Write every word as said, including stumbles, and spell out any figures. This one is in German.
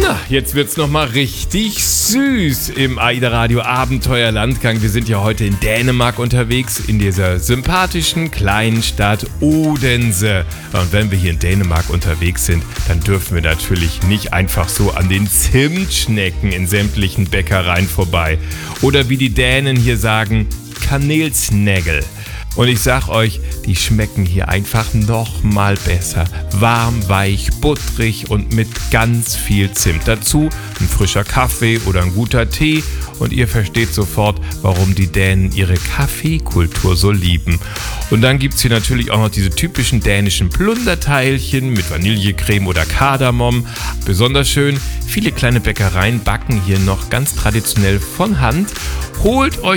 Jetzt wird's nochmal richtig süß im AIDA Radio Abenteuerlandgang. Wir sind ja heute in Dänemark unterwegs, in dieser sympathischen kleinen Stadt Odense. Und wenn wir hier in Dänemark unterwegs sind, dann dürfen wir natürlich nicht einfach so an den Zimtschnecken in sämtlichen Bäckereien vorbei. Oder wie die Dänen hier sagen, Kanelsnägel. Und ich sag euch, die schmecken hier einfach noch mal besser. Warm, weich, butterig und mit ganz viel Zimt. Dazu ein frischer Kaffee oder ein guter Tee. Und ihr versteht sofort, warum die Dänen ihre Kaffeekultur so lieben. Und dann gibt's hier natürlich auch noch diese typischen dänischen Plunderteilchen mit Vanillecreme oder Kardamom. Besonders schön, viele kleine Bäckereien backen hier noch ganz traditionell von Hand. Holt euch